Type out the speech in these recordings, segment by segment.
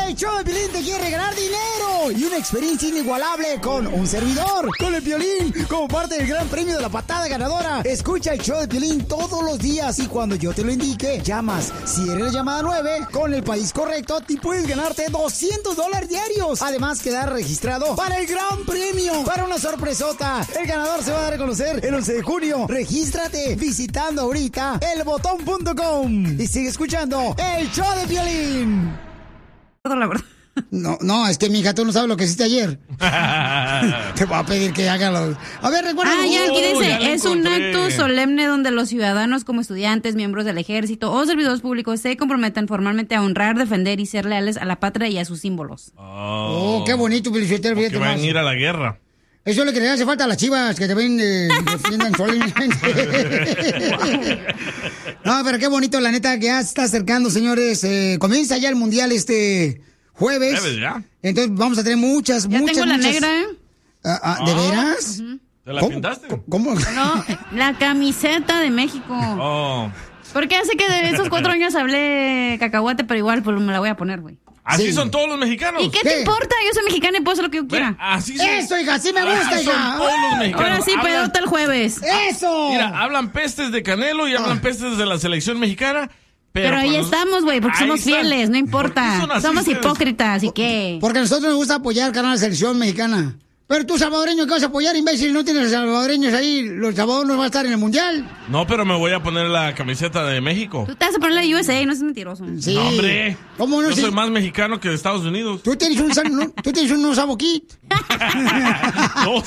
El show de Piolín te quiere regalar dinero y una experiencia inigualable con un servidor, con el Piolín, como parte del gran premio de la patada ganadora. Escucha el show de Piolín todos los días y cuando yo te lo indique, llamas. Si eres la llamada 9, con el país correcto, te puedes ganarte $200 diarios. Además, quedar registrado para el gran premio, para una sorpresota. El ganador se va a dar a conocer el 11 de junio. Regístrate visitando ahorita elbotón.com y sigue escuchando el show de Piolín. La verdad. No, es que, mija, tú no sabes lo que hiciste ayer. Te voy a pedir que haga los... A ver, recuerda... ya aquí dice, es un acto solemne donde los ciudadanos como estudiantes, miembros del ejército o servidores públicos se comprometen formalmente a honrar, defender y ser leales a la patria y a sus símbolos. Oh, qué bonito, Felicitero. Que van a ir a la guerra. Eso es lo que le hace falta a las Chivas, que también defiendan solemnemente. No, pero qué bonito, la neta, que ya se está acercando, señores. Comienza ya el Mundial este jueves. ¿Ya? Entonces vamos a tener muchas. Tengo la negra, ¿eh? ¿De veras? ¿Te la pintaste? ¿Cómo? No, la camiseta de México. Oh. Porque hace que de esos 4 años hablé cacahuate, pero igual pues me la voy a poner, güey. Así son todos los mexicanos. ¿Y qué te importa? Yo soy mexicana y puedo hacer lo que yo quiera. Así son. Eso, hija, así me gusta, Así hija. son todos los mexicanos. Ahora sí, pedota el jueves. ¡Eso! Mira, hablan pestes de Canelo y hablan pestes de la selección mexicana. Pero ahí estamos, güey, porque somos fieles, no importa. Somos hipócritas, ¿y qué? Porque a nosotros nos gusta apoyar, carnal, la selección mexicana. Pero tú, salvadoreño, ¿qué vas a apoyar, imbécil? No tienes salvadoreños ahí. Los salvadoreños no van a estar en el Mundial. No, pero me voy a poner la camiseta de México. Tú te vas a poner la USA, no seas mentiroso. Sí. No, hombre. ¿Cómo no? Yo soy más mexicano que de Estados Unidos. Tú tienes un saboquit. No,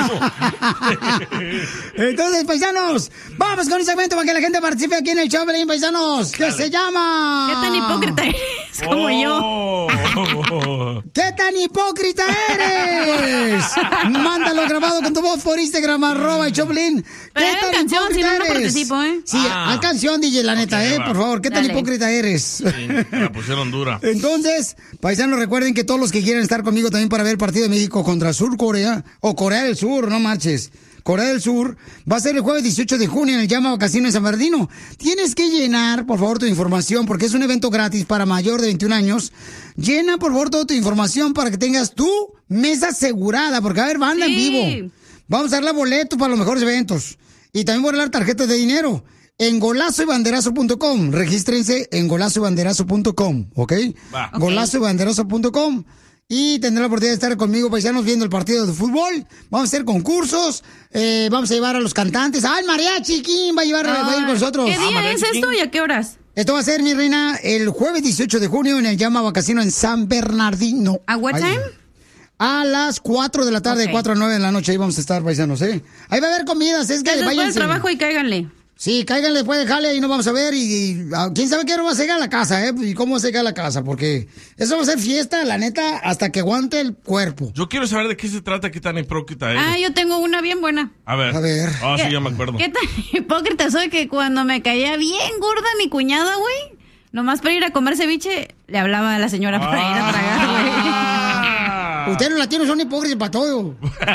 Entonces, paisanos, vamos con un segmento para que la gente participe aquí en el show, paisanos. Que se llama... ¿Qué tan hipócrita eres? Como yo. ¿Qué tan hipócrita eres? Mándalo grabado con tu voz por Instagram, @Choplin. Pero hay canción, si no, no participo, ¿eh? Sí, hay canción, DJ, la neta, por favor. ¿Qué tan hipócrita eres? Sí, me la pusieron dura. Entonces, paisanos, recuerden que todos los que quieran estar conmigo también para ver el partido de México contra Sur Corea, o Corea del Sur, no marches. Corea del Sur va a ser el jueves 18 de junio en el Llama Casino en San Bernardino. Tienes que llenar, por favor, tu información, porque es un evento gratis para mayor de 21 años. Llena, por favor, toda tu información para que tengas tu mesa asegurada, porque va a haber banda en vivo. Vamos a darle boletos para los mejores eventos. Y también voy a dar tarjetas de dinero en golazoybanderazo.com. Regístrense en golazoybanderazo.com, ¿ok? Golazoybanderazo.com. Y tendrán la oportunidad de estar conmigo, paisanos, viendo el partido de fútbol. Vamos a hacer concursos. Vamos a llevar a los cantantes. ¡Ah, el mariachi! ¿Quién va a ir con nosotros? ¿Qué día es esto y a qué horas? Esto va a ser, mi reina, el jueves 18 de junio en el Llama Casino en San Bernardino. ¿A what time? A las 4 de la tarde, de 4 a 9 de la noche. Ahí vamos a estar, paisanos, ¿eh? Ahí va a haber comidas. Es que después del trabajo y cáiganle. Sí, cáiganle después de jale y nos vamos a ver y quién sabe qué hora va a llegar a la casa, y cómo va a llegar a la casa, porque eso va a ser fiesta, la neta, hasta que aguante el cuerpo. Yo quiero saber de qué se trata, qué tan hipócrita eres. Yo tengo una bien buena. A ver. Sí, ya me acuerdo. ¿Qué tan hipócrita soy que cuando me caía bien gorda mi cuñada, güey, nomás para ir a comer ceviche, le hablaba a la señora para ir a tragar, güey. Ustedes los latinos son hipócritas para todo.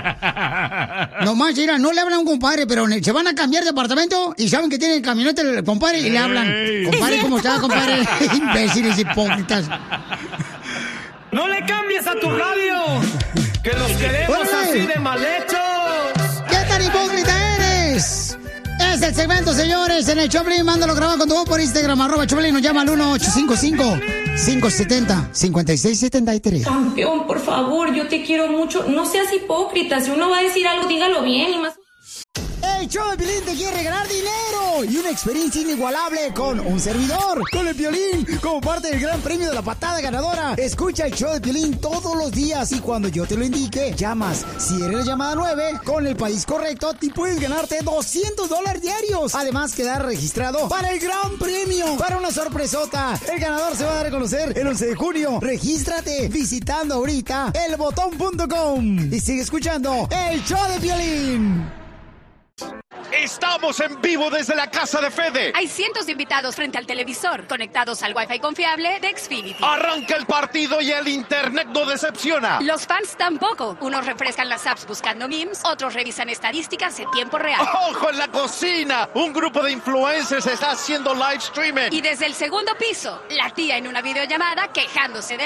Nomás, mira, no le hablan a un compadre, pero se van a cambiar de apartamento y saben que tienen camioneta el compadre y le hablan. Compadre, ¿cómo está, compadre? Imbéciles hipócritas. ¡No le cambies a tu radio! ¡Que los queremos así de mal hechos! ¿Qué tan hipócrita eres? Es el segmento, señores, en el Choplin. Mándalo grabado con tu voz por Instagram, @Choplin. Nos llama al 1-855-570-5673. Campeón, por favor, yo te quiero mucho. No seas hipócrita. Si uno va a decir algo, dígalo bien y más. El show de Piolín te quiere regalar dinero y una experiencia inigualable con un servidor, con el Piolín, como parte del gran premio de la patada ganadora. Escucha el show de Piolín todos los días y cuando yo te lo indique, llamas. Si eres la llamada 9, con el país correcto, te puedes ganarte $200 diarios. Además, quedar registrado para el gran premio, para una sorpresota. El ganador se va a dar a conocer el 11 de junio. Regístrate visitando ahorita elbotón.com y sigue escuchando el show de Piolín. Estamos en vivo desde la casa de Fede. Hay cientos de invitados frente al televisor, conectados al Wi-Fi confiable de Xfinity. Arranca el partido y el internet no decepciona. Los fans tampoco. Unos refrescan las apps buscando memes, otros revisan estadísticas en tiempo real. ¡Ojo en la cocina! Un grupo de influencers está haciendo live streaming. Y desde el segundo piso, la tía en una videollamada quejándose de